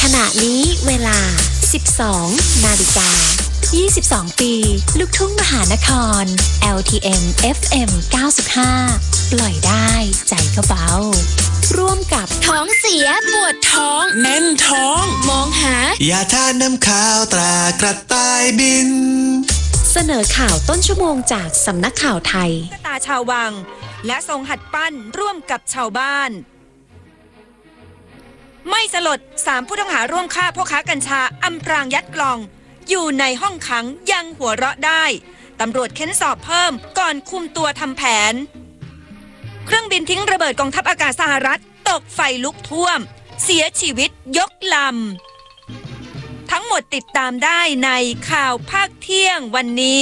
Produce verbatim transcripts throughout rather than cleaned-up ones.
ขณะนี้เวลา สิบสอง นาฬิกา ยี่สิบสอง ปีลูกทุ่งมหานคร แอล ที เอ็ม เอฟ เอ็ม เก้าสิบห้า ปล่อยได้ใจก็เบาร่วมกับท้องเสียปวดท้องแน่นท้องมองหายาทาน้ำข้าวตรากระต่ายบินเสนอข่าวต้นชั่วโมงจากสำนักข่าวไทยตาชาววังและทรงหัดปั้นร่วมกับชาวบ้านไม่สลดสามผู้ต้องหาร่วมฆ่าพ่อค้ากัญชาอำพรางยัดกล่องอยู่ในห้องขังยังหัวเราะได้ตำรวจเค้นสอบเพิ่มก่อนคุมตัวทำแผนเครื่องบินทิ้งระเบิดกองทัพอากาศสหรัฐตกไฟลุกท่วมเสียชีวิตยกลำทั้งหมดติดตามได้ในข่าวภาคเที่ยงวันนี้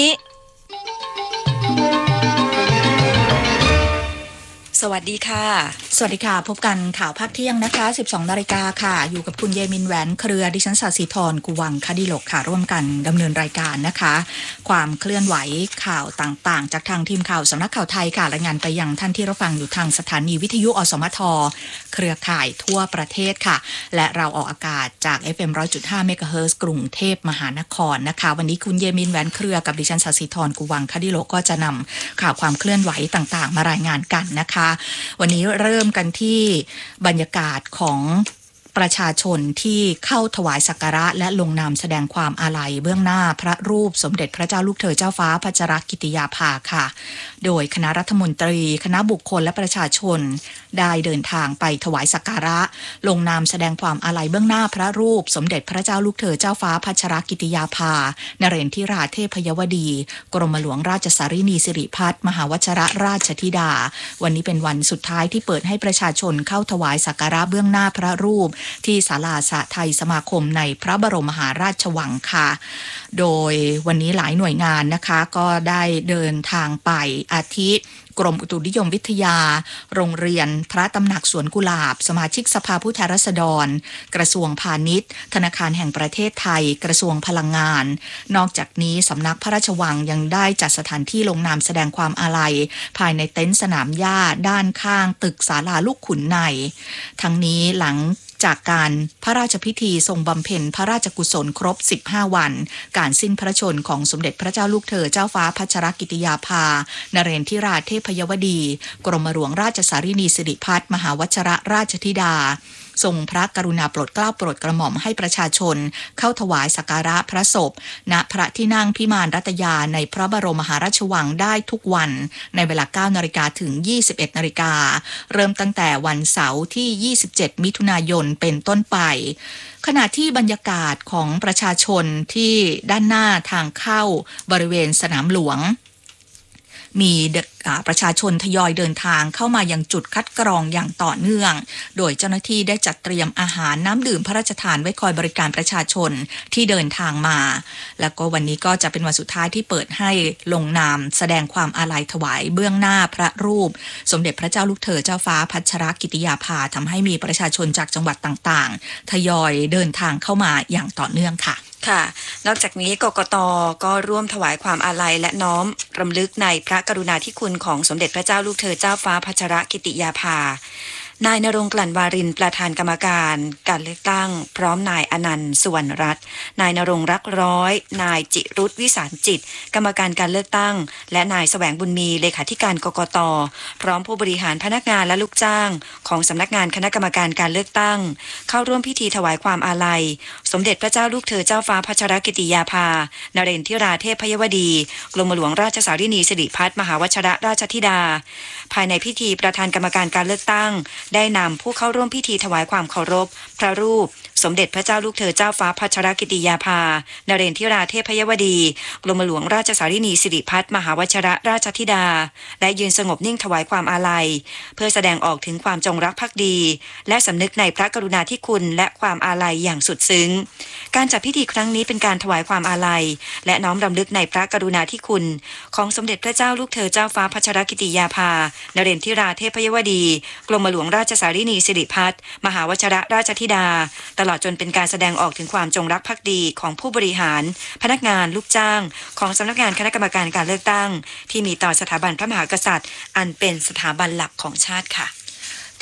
สวัสดีค่ะสวัสดีค่ะพบกันข่าวภาคเที่ยงนะคะ สิบสอง นาฬิกาค่ะอยู่กับคุณเยมินแหวนเครือดิฉันศศิธรกุวังคดิโลกค่ะร่วมกันดำเนินรายการนะคะความเคลื่อนไหวข่าวต่างๆจากทางทีมข่าวสำนักข่าวไทยค่ะรายงานไปยังท่านที่รับฟังอยู่ทางสถานีวิทยุอสมทเครือข่ายทั่วประเทศค่ะและเราออกอากาศจาก เอฟ เอ็ม หนึ่งร้อยจุดห้า เมกะเฮิรตซ์กรุงเทพมหานครนะคะวันนี้คุณเยมินแหวนเครือกับดิฉันศศิธรกุวังคดิโลกก็จะนำข่าวความเคลื่อนไหวต่างๆมารายงานกันนะคะวันนี้เริ่มกันที่บรรยากาศของประชาชนที่เข้าถวายสักการะและลงนามแสดงความอาลัยเบื้องหน้าพระรูปสมเด็จพระเจ้าลูกเธอเจ้าฟ้าพัชรกิติยาภาค่ะโดยคณะรัฐมนตรีคณะบุคคลและประชาชนได้เดินทางไปถวายสักการะลงนามแสดงความอาลัยเบื้องหน้าพระรูปสมเด็จพระเจ้าลูกเธอเจ้าฟ้าพัชรกิติยาภานเรนทิราเทพยวดีกรมหลวงราชสารินีสิริพัฒน์มหาวชิรราชธิดาวันนี้เป็นวันสุดท้ายที่เปิดให้ประชาชนเข้าถวายสักการะเบื้องหน้าพระรูปที่ศาลาสะไทยสมาคมในพระบรมมหาราชวังค่ะโดยวันนี้หลายหน่วยงานนะคะก็ได้เดินทางไปอาทิกรมอุตุนิยมวิทยาโรงเรียนพระตำหนักสวนกุหลาบสมาชิกสภาผู้แทนราษฎรกระทรวงพาณิชย์ธนาคารแห่งประเทศไทยกระทรวงพลังงานนอกจากนี้สำนักพระราชวังยังได้จัดสถานที่ลงนามแสดงความอาลัยภายในเต็นท์สนามหญ้าด้านข้างตึกศาลาลูกขุนในทั้งนี้หลังจากการพระราชพิธีทรงบำเพ็ญพระราชกุศลครบสิบห้าวันการสิ้นพระชนของสมเด็จพระเจ้าลูกเธอเจ้าฟ้าพัชรกิติยาภานเรนทิราเทพยวดีกรมหลวงราชสารินีสิริพัฒน์มหาวชิรราชธิดาทรงพระกรุณาโปรดเกล้าโปรดกระหม่อมให้ประชาชนเข้าถวายสักการะพระศพณพระที่นั่งพิมานรัตยาในพระบรมมหาราชวังได้ทุกวันในเวลา เก้านาฬิกา ถึง ยี่สิบเอ็ดนาฬิกาเริ่มตั้งแต่วันเสาร์ที่ยี่สิบเจ็ดมิถุนายนเป็นต้นไปขณะที่บรรยากาศของประชาชนที่ด้านหน้าทางเข้าบริเวณสนามหลวงมีประชาชนทยอยเดินทางเข้ามายังจุดคัดกรองอย่างต่อเนื่องโดยเจ้าหน้าที่ได้จัดเตรียมอาหารน้ำดื่มพระราชทานไว้คอยบริการประชาชนที่เดินทางมาแล้วก็วันนี้ก็จะเป็นวันสุดท้ายที่เปิดให้ลงนามแสดงความอาลัยถวายเบื้องหน้าพระรูปสมเด็จพระเจ้าลูกเธอเจ้าฟ้าพัชรกิติยาภาทำให้มีประชาชนจากจังหวัดต่างๆทยอยเดินทางเข้ามาอย่างต่อเนื่องค่ะค่ะนอกจากนี้กกต.ก็ร่วมถวายความอาลัยและน้อมรำลึกในพระกรุณาธิคุณของสมเด็จพระเจ้าลูกเธอเจ้าฟ้าพัชรกิติยาภานายณรงค์กลั่นวารินประธานกรรมการการเลือกตั้งพร้อมนายอนันต์สุวรรณรัตน์นายณรงค์รักร้อยนายจิรุตวิสารจิตกรรมการการเลือกตั้งและนายแสวงบุญมีเลขาธิการกกต.พร้อมผู้บริหารพนักงานและลูกจ้างของสำนักงานคณะกรรมการการเลือกตั้งเข้าร่วมพิธีถวายความอาลัยสมเด็จพระเจ้าลูกเธอเจ้าฟ้าพัชรกิติยาภานเรนทิราเทพยวดีกรมหลวงราชสารินีสิริพัฒน์มหาวชิรราชธิดาภายในพิธีประธานกรรมการการเลือกตั้งได้นำผู้เข้าร่วมพิธีถวายความเคารพพระรูปสมเด็จพระเจ้าลูกเธอเจ้าฟ้าพัชรกิติยาภานเรนทิราเทพยวดีกรมหลวงราชสารินีสิริพัฒน์มหาวชิรราชธิดาและยืนสงบนิ่งถวายความอาลัยเพื่อแสดงออกถึงความจงรักภักดีและสำนึกในพระกรุณาธิคุณและความอาลัยอย่างสุดซึ้งการจัดพิธีครั้งนี้เป็นการถวายความอาลัยและน้อมรำลึกในพระกรุณาธิคุณของสมเด็จพระเจ้าลูกเธอเจ้าฟ้าพัชรกิติยาภานเรนทิราเทพยวดีกรมหลวงราชสารินีสิริพัฒน์มหาวชิรราชธิดาตลอดจนเป็นการแสดงออกถึงความจงรักภักดีของผู้บริหารพนักงานลูกจ้างของสำนักงานคณะกรรมการการเลือกตั้งที่มีต่อสถาบันพระมหากษัตริย์อันเป็นสถาบันหลักของชาติค่ะ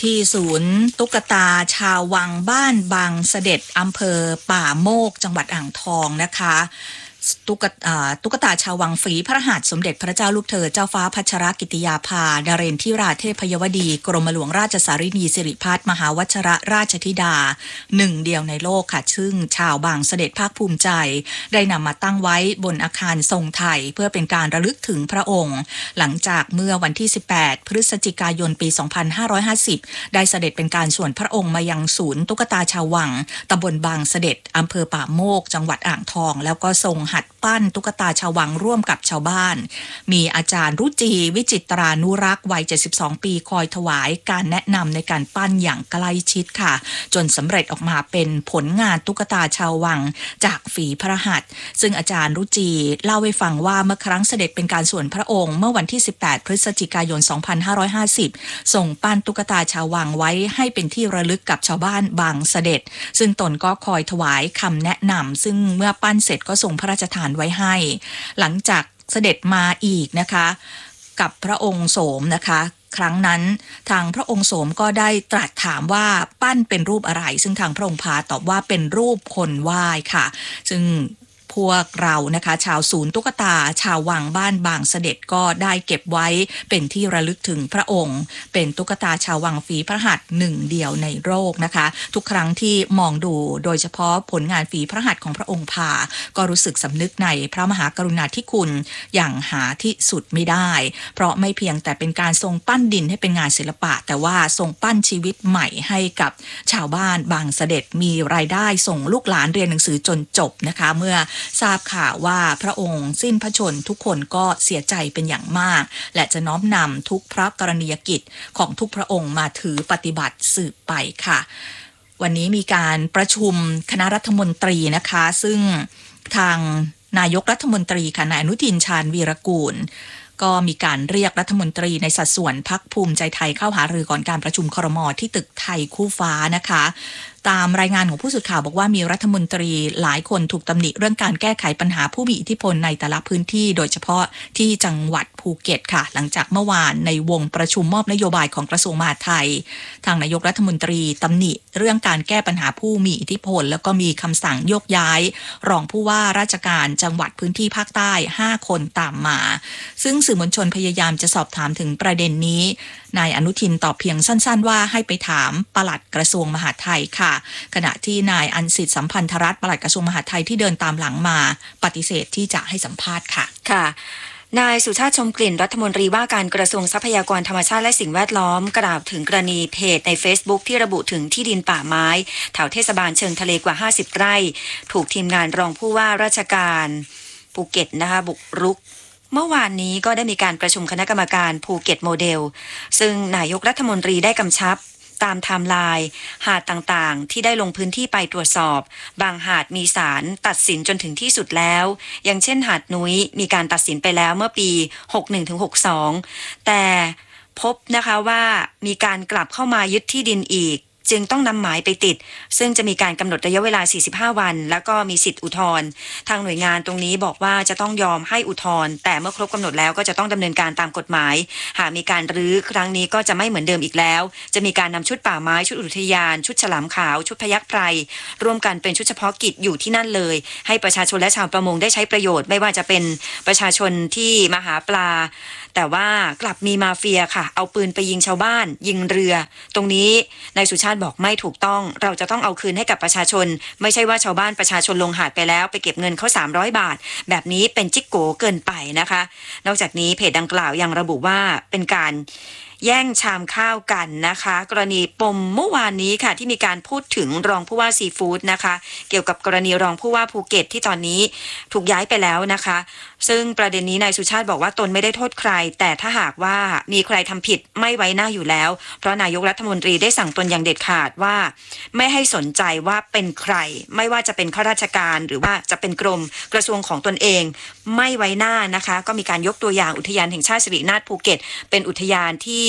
ที่ศูนย์ตุ๊กตาชาววังบ้านบางเสด็จอำเภอป่าโมกจังหวัดอ่างทองนะคะตุ๊กตาตุ๊กตาชาววังฝีพระหัตถ์สมเด็จพระเจ้าลูกเธอเจ้าฟ้าพัชรกิติยาภาดาเรนทิราเทพยวดีกรมหลวงราชสารินีสิริพัฒน์มหาวชรราชธิดาหนึ่งเดียวในโลกค่ะซึ่งชาวบางเสด็จภาคภูมิใจได้นำมาตั้งไว้บนอาคารทรงไทยเพื่อเป็นการระลึกถึงพระองค์หลังจากเมื่อวันที่สิบแปดพฤศจิกายนปีสองพันห้าร้อยห้าสิบได้เสด็จเป็นการส่วนพระองค์มายังศูนย์ตุ๊กตาชาววังตำบลบางเสด็จอำเภอป่าโมกจังหวัดอ่างทองแล้วก็ทรงหัดปั้นตุ๊กตาชาววังร่วมกับชาวบ้านมีอาจารย์รุจีวิจิตรานุรักษ์วัยเจ็ดสิบสองปีคอยถวายการแนะนำในการปั้นอย่างใกล้ชิดค่ะจนสำเร็จออกมาเป็นผลงานตุ๊กตาชาววังจากฝีพระหัตถ์ซึ่งอาจารย์รุจีเล่าให้ฟังว่าเมื่อครั้งเสด็จเป็นการส่วนพระองค์เมื่อวันที่สิบแปดพฤศจิกายนสองพันห้าร้อยห้าสิบส่งปั้นตุ๊กตาชาววังไว้ให้เป็นที่ระลึกกับชาวบ้านบางเสด็จซึ่งตนก็คอยถวายคำแนะนำซึ่งเมื่อปั้นเสร็จก็ส่งพระราชทานไว้ให้หลังจากเสด็จมาอีกนะคะกับพระองค์โสมนะคะครั้งนั้นทางพระองค์โสมก็ได้ตรัสถามว่าปั้นเป็นรูปอะไรซึ่งทางพระองค์พาตอบว่าเป็นรูปคนไหว้ค่ะซึ่งพวกเรานะคะชาวศูนย์ตุ๊กตาชาววังบ้านบางเสด็จก็ได้เก็บไว้เป็นที่ระลึกถึงพระองค์เป็นตุ๊กตาชาววังฝีพระหัตถ์หนึ่งเดียวในโลกนะคะทุกครั้งที่มองดูโดยเฉพาะผลงานฝีพระหัตถ์ของพระองค์พาก็รู้สึกสำนึกในพระมหากรุณาธิคุณอย่างหาที่สุดไม่ได้เพราะไม่เพียงแต่เป็นการทรงปั้นดินให้เป็นงานศิลปะแต่ว่าทรงปั้นชีวิตใหม่ให้กับชาวบ้านบางเสด็จมีรายได้ส่งลูกหลานเรียนหนังสือจนจบนะคะเมื่อทราบข่าวว่าพระองค์สิ้นพระชนม์ทุกคนก็เสียใจเป็นอย่างมากและจะน้อมนำทุกพระกรณียกิจของทุกพระองค์มาถือปฏิบัติสืบไปค่ะวันนี้มีการประชุมคณะรัฐมนตรีนะคะซึ่งทางนายกรัฐมนตรีค่ะนายอนุทินชาญวีรกูลก็มีการเรียกรัฐมนตรีในสัดส่วนพรรคภูมิใจไทยเข้าหารือก่อนการประชุมครม.ที่ตึกไทยคู่ฟ้านะคะตามรายงานของผู้สื่อข่าวบอกว่ามีรัฐมนตรีหลายคนถูกตำหนิเรื่องการแก้ไขปัญหาผู้มีอิทธิพลในแต่ละพื้นที่โดยเฉพาะที่จังหวัดภูเก็ตค่ะหลังจากเมื่อวานในวงประชุมมอบนโยบายของกระทรวงมหาดไทยทางนายกรัฐมนตรีตำหนิเรื่องการแก้ปัญหาผู้มีอิทธิพลแล้วก็มีคำสั่งโยกย้ายรองผู้ว่าราชการจังหวัดพื้นที่ภาคใต้ห้าคนตามมาซึ่งสื่อมวลชนพยายามจะสอบถามถึงประเด็นนี้นายอนุทินตอบเพียงสั้นๆว่าให้ไปถามปลัดกระทรวงมหาดไทยค่ะขณะที่นายอันสิทธิ์สัมพันธรัตน์ปลัดกระทรวงมหาดไทยที่เดินตามหลังมาปฏิเสธที่จะให้สัมภาษณ์ค่ะค่ะนายสุชาติชมกลิ่นรัฐมนตรีว่าการกระทรวงทรัพยากรธรรมชาติและสิ่งแวดล้อมกล่าวถึงกรณีเพจใน Facebook ที่ระบุถึงที่ดินป่าไม้แถวเทศบาลเชิงทะเลกว่าห้าสิบไร่ถูกทีมงานรองผู้ว่าราชการภูเก็ตนะคะบุกรุกเมื่อวานนี้ก็ได้มีการประชุมคณะกรรมการภูเก็ตโมเดลซึ่งนายกรัฐมนตรีได้กำชับตามไทม์ไลน์หาดต่างๆที่ได้ลงพื้นที่ไปตรวจสอบบางหาดมีศาลตัดสินจนถึงที่สุดแล้วอย่างเช่นหาดนุ้ยมีการตัดสินไปแล้วเมื่อปีหกสิบเอ็ดถึงหกสิบสองแต่พบนะคะว่ามีการกลับเข้ามายึดที่ดินอีกจึงต้องนำหมายไปติดซึ่งจะมีการกำหนดระยะเวลาสี่สิบห้าวันแล้วก็มีสิทธิอุทธรณ์ทางหน่วยงานตรงนี้บอกว่าจะต้องยอมให้อุทธรณ์แต่เมื่อครบกำหนดแล้วก็จะต้องดำเนินการตามกฎหมายหากมีการรื้อครั้งนี้ก็จะไม่เหมือนเดิมอีกแล้วจะมีการนำชุดป่าไม้ชุดอุทยานชุดฉลามขาวชุดพยัคฆ์ไพรร่วมกันเป็นชุดเฉพาะกิจอยู่ที่นั่นเลยให้ประชาชนและชาวประมงได้ใช้ประโยชน์ไม่ว่าจะเป็นประชาชนที่มาหาปลาแต่ว่ากลับมีมาเฟียค่ะเอาปืนไปยิงชาวบ้านยิงเรือตรงนี้นายสุชาติบอกไม่ถูกต้องเราจะต้องเอาคืนให้กับประชาชนไม่ใช่ว่าชาวบ้านประชาชนลงหาดไปแล้วไปเก็บเงินเขาสามร้อยบาทแบบนี้เป็นจิ๊กโกเกินไปนะคะนอกจากนี้เพจดังกล่าวยังระบุว่าเป็นการแย่งชามข้าวกันนะคะกรณีปมเมื่อวานนี้ค่ะที่มีการพูดถึงรองผู้ว่าซีฟู้ดนะคะเกี่ยวกับกรณีรองผู้ว่าภูเก็ตที่ตอนนี้ถูกย้ายไปแล้วนะคะซึ่งประเด็นนี้นายสุชาติบอกว่าตนไม่ได้โทษใครแต่ถ้าหากว่ามีใครทำผิดไม่ไว้หน้าอยู่แล้วเพราะนายกรัฐมนตรีได้สั่งตนอย่างเด็ดขาดว่าไม่ให้สนใจว่าเป็นใครไม่ว่าจะเป็นข้าราชการหรือว่าจะเป็นกรมกระทรวงของตนเองไม่ไว้หน้านะคะก็มีการยกตัวอย่างอุทยานแห่งชาติสิรินาถภูเก็ตเป็นอุทยานที่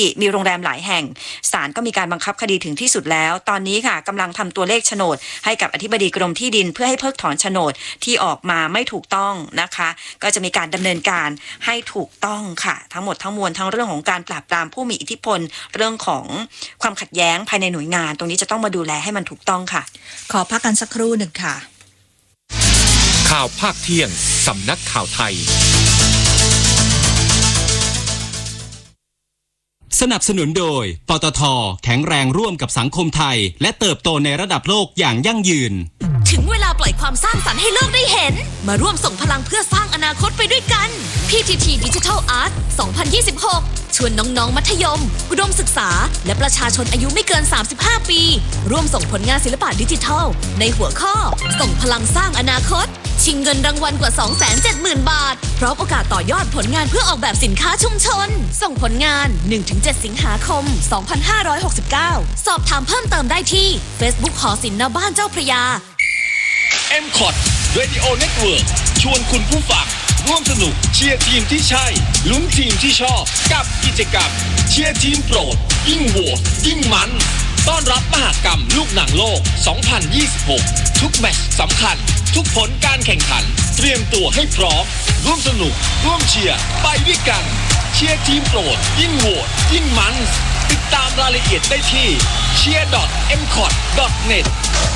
มีโรงแรมหลายแห่งศาลก็มีการบังคับคดีถึงที่สุดแล้วตอนนี้ค่ะกำลังทำตัวเลขโฉนดให้กับอธิบดีกรมที่ดินเพื่อให้เพิกถอนโฉนดที่ออกมาไม่ถูกต้องนะคะก็จะมีการดำเนินการให้ถูกต้องค่ะทั้งหมดทั้งมวลทั้งเรื่องของการปราบปรามผู้มีอิทธิพลเรื่องของความขัดแย้งภายในหน่วยงานตรงนี้จะต้องมาดูแลให้มันถูกต้องค่ะขอพักกันสักครู่หนึ่งค่ะข่าวภาคเที่ยงสำนักข่าวไทยสนับสนุนโดยปตท.แข็งแรงร่วมกับสังคมไทยและเติบโตในระดับโลกอย่างยั่งยืนถึงเวลาปล่อยความสร้างสรรค์ให้โลกได้เห็นมาร่วมส่งพลังเพื่อสร้างอนาคตไปด้วยกัน พี ที ที Digital Art สองพันยี่สิบหก ชวนน้องๆมัธยมอุดมศึกษาและประชาชนอายุไม่เกินสามสิบห้าปีร่วมส่งผลงานศิลปะดิจิทัลในหัวข้อส่งพลังสร้างอนาคตชิงเงินรางวัลกว่า สองแสนเจ็ดหมื่น บาทพร้อมโอกาสต่อยอดผลงานเพื่อออกแบบสินค้าชุมชนส่งผลงาน หนึ่งถึงเจ็ด สิงหาคม สองพันห้าร้อยหกสิบเก้า สอบถามเพิ่มเติมได้ที่ Facebook หอศิลป์ณบ้านเจ้าพระยาเอ็ม คอท Radio Network ชวนคุณผู้ฟังร่วมสนุกเชียร์ทีมที่ใช่ลุ้นทีมที่ชอบกับกิจกรรมเชียร์ทีมโปรดยิ่งโหวตยิ่งมันต้อนรับมหกรรมลูกหนังโลก สองพันยี่สิบหก ทุกแมตช์สำคัญทุกผลการแข่งขันเตรียมตัวให้พร้อมร่วมสนุกร่วมเชียร์ไปด้วยกันเชียร์ทีมโปรดยิ่งโหวตยิ่งมันติดตามรายละเอียดได้ที่ เชียร์ ดอท เอ็ม คอท ดอท เน็ต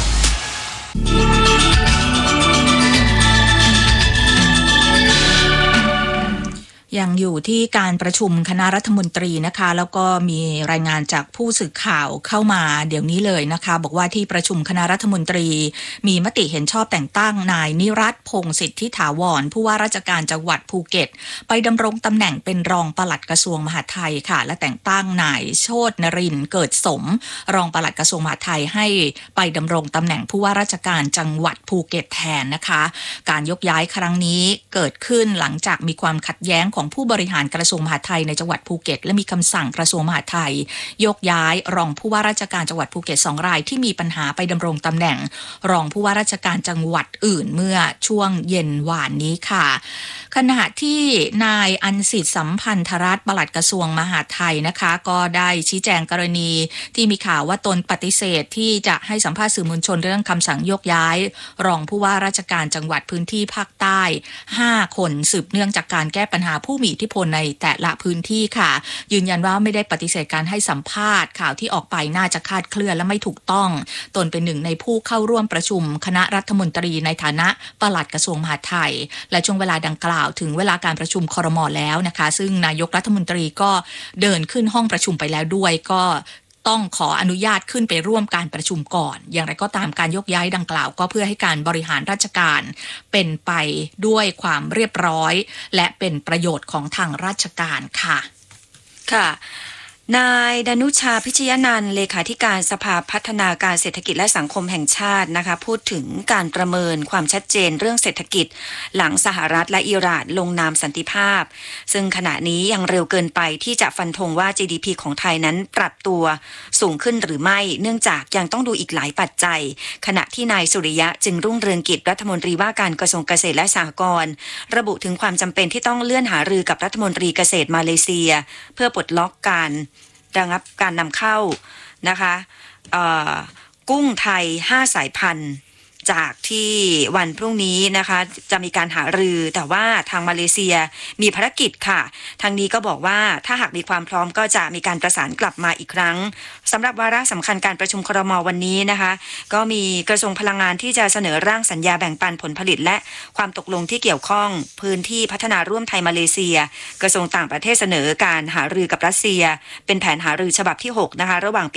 ยังอยู่ที่การประชุมคณะรัฐมนตรีนะคะแล้วก็มีรายงานจากผู้สื่อข่าวเข้ามาเดี๋ยวนี้เลยนะคะบอกว่าที่ประชุมคณะรัฐมนตรีมีมติเห็นชอบแต่งตั้งนายนิรัตน์พงษ์สิทธิถาวรผู้ว่าราชการจังหวัดภูเก็ตไปดำรงตำแหน่งเป็นรองปลัดกระทรวงมหาดไทยค่ะและแต่งตั้งนายโชตินรินทร์เกิดสมรองปลัดกระทรวงมหาดไทยให้ไปดำรงตำแหน่งผู้ว่าราชการจังหวัดภูเก็ตแทนนะคะการยกย้ายครั้งนี้เกิดขึ้นหลังจากมีความขัดแย้งของผู้บริหารกระทรวงมหาดไทยในจังหวัดภูเก็ตและมีคำสั่งกระทรวงมหาดไทยยกย้ายรองผู้ว่าราชการจังหวัดภูเก็ตสองรายที่มีปัญหาไปดำรงตำแหน่งรองผู้ว่าราชการจังหวัดอื่นเมื่อช่วงเย็นวานนี้ค่ะขณะที่นายอันสิทธิ์สัมพันธรัตน์ปลัดกระทรวงมหาดไทยนะคะก็ได้ชี้แจงกรณีที่มีข่าวว่าตนปฏิเสธที่จะให้สัมภาษณ์สื่อมวลชนเรื่องคำสั่งยกย้ายรองผู้ว่าราชการจังหวัดพื้นที่ภาคใต้ห้าคนสืบเนื่องจากการแก้ปัญหาผู้มีอิทธิพลในแต่ละพื้นที่ค่ะยืนยันว่าไม่ได้ปฏิเสธการให้สัมภาษณ์ข่าวที่ออกไปน่าจะคลาดเคลื่อนและไม่ถูกต้องตนเป็นหนึ่งในผู้เข้าร่วมประชุมคณะรัฐมนตรีในฐานะปลัดกระทรวงมหาดไทยและช่วงเวลาดังกล่าวถึงเวลาการประชุมครม.แล้วนะคะซึ่งนายกรัฐมนตรีก็เดินขึ้นห้องประชุมไปแล้วด้วยก็ต้องขออนุญาตขึ้นไปร่วมการประชุมก่อนอย่างไรก็ตามการยกย้ายดังกล่าวก็เพื่อให้การบริหารราชการเป็นไปด้วยความเรียบร้อยและเป็นประโยชน์ของทางราชการค่ะค่ะนายดนุชาพิชยนันท์เลขาธิการสภาพัฒนาการเศรษฐกิจและสังคมแห่งชาตินะคะพูดถึงการประเมินความชัดเจนเรื่องเศรษฐกิจหลังสหรัฐและอิหร่านลงนามสันติภาพซึ่งขณะนี้ยังเร็วเกินไปที่จะฟันธงว่า จี ดี พี ของไทยนั้นปรับตัวสูงขึ้นหรือไม่เนื่องจากยังต้องดูอีกหลายปัจจัยขณะที่นายสุริยะจึงรุ่งเรืองกิจรัฐมนตรีว่าการกระทรวงเกษตรและสหกรณ์ระบุถึงความจำเป็นที่ต้องเลื่อนหารือกับรัฐมนตรีเกษตรมาเลเซียเพื่อปลดล็อกการระงับการนำเข้านะคะกุ้งไทยห้าสายพันธุ์จากที่วันพรุ่งนี้นะคะจะมีการหารือแต่ว่าทางมาเลเซียมีภารกิจค่ะทางนี้ก็บอกว่าถ้าหากมีความพร้อมก็จะมีการประสานกลับมาอีกครั้งสำหรับวาระสำคัญการประชุมครม.วันนี้นะคะก็มีกระทรวงพลังงานที่จะเสนอร่างสัญญาแบ่งปันผลผลิตและความตกลงที่เกี่ยวข้องพื้นที่พัฒนาร่วมไทยมาเลเซียกระทรวงต่างประเทศเสนอการหารือกับรัสเซียเป็นแผนหารือฉบับที่หกนะคะระหว่าง